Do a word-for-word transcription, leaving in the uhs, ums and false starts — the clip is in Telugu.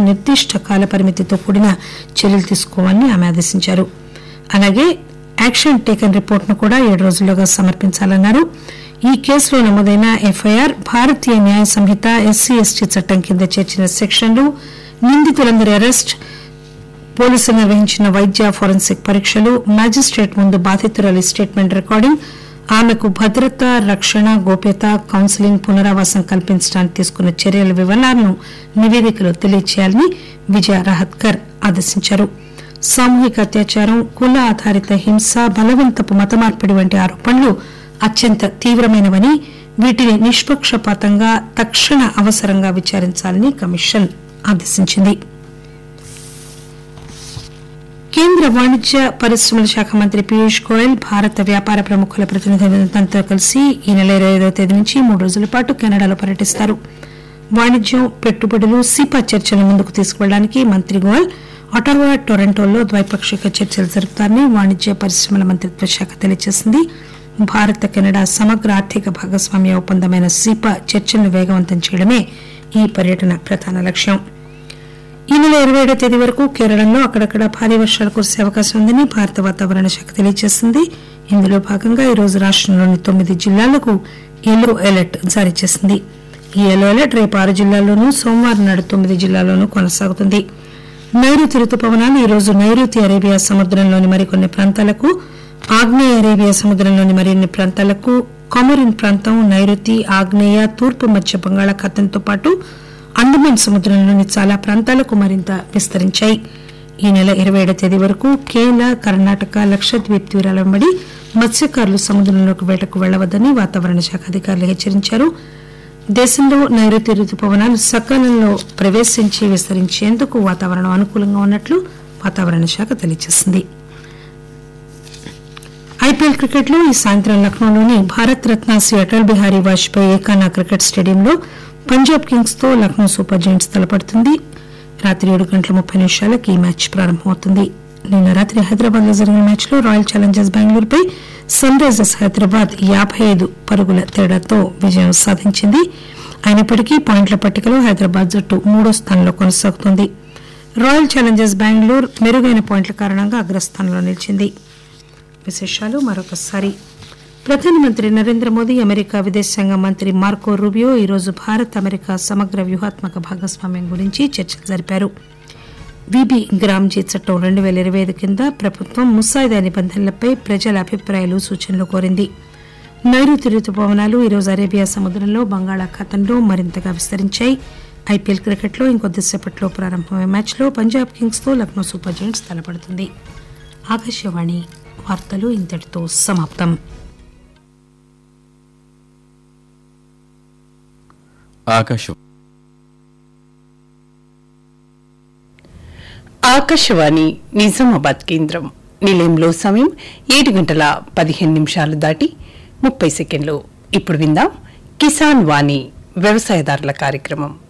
నిర్దిష్ట కాల పరిమితితో కూడిన చర్యలు తీసుకోవాలని ఆమె ఆదేశించారు. అలాగే యాక్షన్ టేకన్ రిపోర్టును కూడా ఏడు రోజుల్లోగా సమర్పించాలన్నారు. ఈ కేసులో నమోదైన ఎఫ్ఐఆర్ భారతీయ న్యాయ సంహిత ఎస్సీ ఎస్టీ చట్టం కింద చేర్చిన సెక్షన్లు, నిందితులందరి అరెస్ట్, పోలీసులు నిర్వహించిన వైద్య ఫోరెన్సిక్ పరీక్షలు, మ్యాజిస్టేట్ ముందు బాధితురాలి స్టేట్మెంట్ రికార్డింగ్, ఆమెకు భద్రత, రక్షణ, గోప్యత, కౌన్సిలింగ్, పునరావాసం కల్పించడానికి తీసుకున్న చర్యల వివరాలను నివేదికలో తెలియజేయాలని విజయ రహత్కర్ ఆదేశించారు. సామూహిక అత్యాచారం, కుల ఆధారిత హింస, బలవంతపు మత మార్పిడి వంటి ఆరోపణలు అత్యంత తీవ్రమైనవని, వీటిని నిష్పక్షపాతంగా తక్షణ అవసరంగా విచారించాలని కమిషన్ ఆదేశించింది. కేంద్ర వాణిజ్య పరిశ్రమల శాఖ మంత్రి పీయూష్ గోయల్ భారత వ్యాపార ప్రముఖుల ప్రతినిధులతో కలిసి ఈ నెల ఇరవై ఐదవ తేదీ నుంచి మూడు రోజుల పాటు కెనడాలో పర్యటిస్తారు. వాణిజ్యం, పెట్టుబడులు, సిపా చర్చలను ముందుకు తీసుకువెళ్లడానికి మంత్రి గోయల్ ఒటావా, టొరంటోలో ద్వైపాక్షిక చర్చలు జరుపుతారని వాణిజ్య పరిశ్రమల మంత్రిత్వ శాఖ తెలియజేసింది. భారత కెనడా సమగ్ర ఆర్థిక భాగస్వామ్య ఒప్పందమైన సిపా చర్చలను వేగవంతం చేయడమే ఈ పర్యటన ప్రధాన లక్ష్యం. ఈ నెల ఇరవై ఏడవ తేదీ వరకు కేరళలో అక్కడక్కడ భారీ వర్షాలు కురిసే అవకాశం ఉందని భారత వాతావరణ శాఖ తెలియజేసింది. ఇందులో భాగంగా ఈరోజు రాష్టంలోని తొమ్మిది జిల్లాలకు ఎల్లో అలర్ట్ జారీ చేసింది. ఈ ఎల్లో అలర్ట్ రేపు ఆరు జిల్లాల్లోనూ, సోమవారం నాడు తొమ్మిది జిల్లాల్లోనూ కొనసాగుతుంది. నైరుతి రుతుపవనాలు ఈరోజు నైరుతి అరేబియా సముద్రంలోని మరికొన్ని ప్రాంతాలకు, ఆగ్నేయ అరేబియా సముద్రంలోని మరిన్ని ప్రాంతాలకు, కొమరిన్ ప్రాంతం, నైరుతి, ఆగ్నేయ, తూర్పు మధ్య బంగాళాఖాతంతో పాటు అండమాన్ సముద్రంలోని చాలా ప్రాంతాలకు మరింత విస్తరించాయి. ఈ నెల ఇరవై ఏడవ తేదీ వరకు కేరళ, కర్ణాటక, లక్షద్వీప్ తీరాల వెంబడి మత్స్యకారులు సముద్రంలోకి వేటకు వెళ్లవద్దని వాతావరణ శాఖ అధికారులు హెచ్చరించారు. దేశంలో నైరుతి రుతుపవనాలు సకాలంలో ప్రవేశించి విస్తరించేందుకు వాతావరణం అనుకూలంగా ఉన్నట్లు వాతావరణ శాఖ తెలియజేసింది. ఐపీఎల్ క్రికెట్ లో ఈ సాయంత్రం లక్నోలోని భారత్ రత్న శ్రీ అటల్ బిహారీ వాజ్పేయి ఏకానా క్రికెట్ స్టేడియంలో పంజాబ్ కింగ్స్ తో లక్నో సూపర్ జెయింట్స్ తలపడుతుంది. రాత్రి ఏడు గంటల ముప్పై నిమిషాలకు ఈ మ్యాచ్ ప్రారంభమవుతుంది. నిన్న రాత్రి హైదరాబాద్ లో జరిగిన మ్యాచ్ లో royal Challengers బెంగళూరుపై sun Risers Hyderabad యాబై ఐదు పరుగుల తేడాతో విజయం సాధించింది. అయినప్పటికీ పాయింట్ల పట్టికలో హైదరాబాద్ జట్టు మూడో స్థానంలో కొనసాగుతోంది. రాయల్ ఛాలెంజర్స్ బెంగళూరు మెరుగైన పాయింట్ల కారణంగా అగ్రస్థానంలో నిలిచింది. విశేషాలు మరొకసారి. ప్రధానమంత్రి నరేంద్ర మోదీ, అమెరికా విదేశాంగ మంత్రి మార్కో రూబియో ఈరోజు భారత్ అమెరికా సమగ్ర వ్యూహాత్మక భాగస్వామ్యం గురించి చర్చలు జరిపారు. విబి గ్రామ్జీ చట్టం రెండు పేల ఇరవై ఐదు కింద ప్రభుత్వం ముసాయిదా నిబంధనలపై ప్రజల అభిప్రాయాలు, సూచనలు కోరింది. నైరుతి రుతుపవనాలు ఈరోజు అరేబియా సముద్రంలో, బంగాళాఖాతంలో మరింతగా విస్తరించాయి. ఐపీఎల్ క్రికెట్లో ఇంకొద్దిసేపట్లో ప్రారంభమయ్యే మ్యాచ్లో పంజాబ్ కింగ్స్ తో లక్నో సూపర్ జెయింట్స్ తలపడుతుంది. ఆకాశవాణి వార్తలు ఇంతటితో సమాప్తం. ఆకాశవాణి నిజామాబాద్ కేంద్రం. నిలయంలో సమయం ఏడు గంటల పదిహేను నిమిషాలు దాటి ముప్పై సెకండ్లు. ఇప్పుడు విందాం కిసాన్ వాణి వ్యవసాయదారుల కార్యక్రమం.